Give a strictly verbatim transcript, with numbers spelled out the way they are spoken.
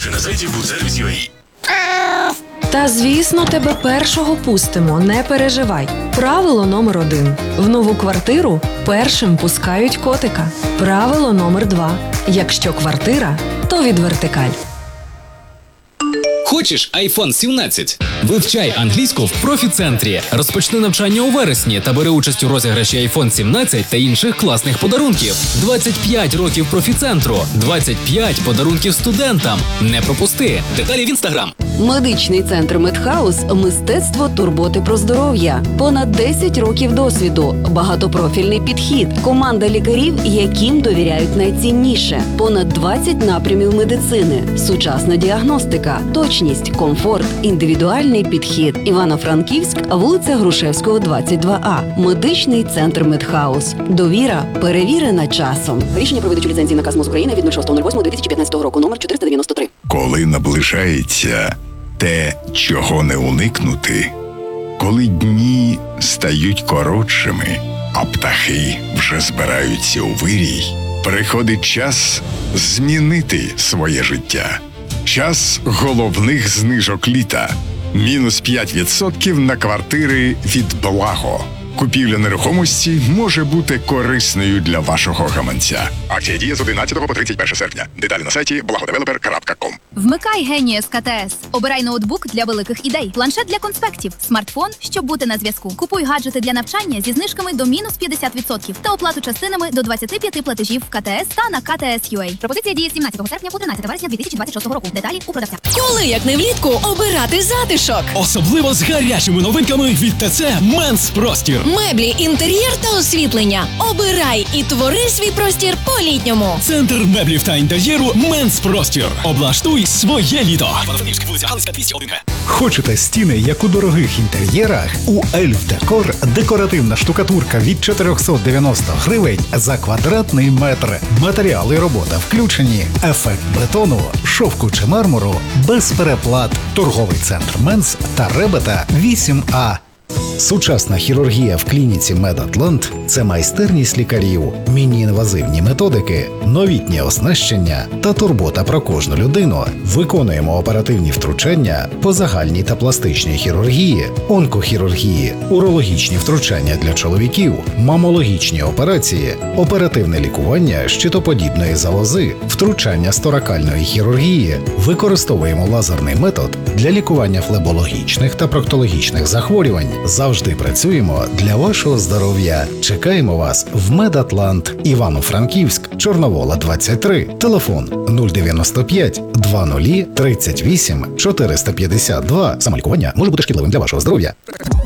Більше на сайті Foodservice точка ю а. Та, звісно, тебе першого пустимо, не переживай. Правило номер один. В нову квартиру першим пускають котика. Правило номер два. Якщо квартира, то від вертикаль. Хочеш айфон сімнадцять? Вивчай англійську в профі-центрі. Розпочни навчання у вересні та бери участь у розіграші айфон сімнадцять та інших класних подарунків. двадцять п'ять років профі-центру. двадцять п'ять подарунків студентам. Не пропусти. Деталі в інстаграм. Медичний центр Медхаус – мистецтво турботи про здоров'я. Понад десять років досвіду, багатопрофільний підхід, команда лікарів, яким довіряють найцінніше. Понад двадцять напрямів медицини, сучасна діагностика, точність, комфорт, індивідуальний підхід. Івано-Франківськ, вулиця Грушевського, двадцять два А. Медичний центр Медхаус. Довіра перевірена часом. Рішення про видачу ліцензії наказ МОЗ України від шостого лютого дві тисячі п'ятнадцятого року, номер чотириста дев'яносто три. Коли наближається те, чого не уникнути, коли дні стають коротшими, а птахи вже збираються у вирій, приходить час змінити своє життя. Час головних знижок літа. Мінус п'ять відсотків на квартири від Благо. Купівля нерухомості може бути корисною для вашого гаманця. Акція діє з одинадцятого по тридцять перше серпня. Деталі на сайті благодевелопер крапка ком. Вмикай Genius ка те ес. Обирай ноутбук для великих ідей, планшет для конспектів, смартфон, щоб бути на зв'язку. Купуй гаджети для навчання зі знижками до мінус п'ятдесят відсотків та оплату частинами до двадцяти п'яти платежів в ка те ес та на ка те ес точка ю а. Пропозиція діє з сімнадцятого серпня по тринадцяте вересня дві тисячі двадцять шостого року. Деталі у продавця. Коли, як не влітку, обирати затишок? Особливо з гарячими новинками від ТЦ Менс Простір. Меблі, інтер'єр та освітлення. Обирай і твори свій простір по-літньому. Центр меблів та інтер'єру Менс Простір. Облаштуй своє літо. Івано-Франківська, вулиця Галицька, двісті один Г. Хочете стіни, як у дорогих інтер'єрах? У Ельф Декор декоративна штукатурка від чотириста дев'яносто гривень за квадратний метр. Матеріали робота включені. Ефект бетону, шовку чи мармуру без переплат. Торговий центр Менс та Ребета вісім А. Сучасна хірургія в клініці Медатлант – це майстерність лікарів, міні-інвазивні методики, новітнє оснащення та турбота про кожну людину. Виконуємо оперативні втручання по загальній та пластичній хірургії, онкохірургії, урологічні втручання для чоловіків, мамологічні операції, оперативне лікування щитоподібної залози, втручання сторакальної хірургії. Використовуємо лазерний метод для лікування флебологічних та проктологічних захворювань. Завжди працюємо для вашого здоров'я. Чекаємо вас в Медатлант, Івано-Франківськ, Чорновола, двадцять три. Телефон нуль дев'яносто п'ять двадцять тридцять вісім чотириста п'ятдесят два. Самолікування може бути шкідливим для вашого здоров'я.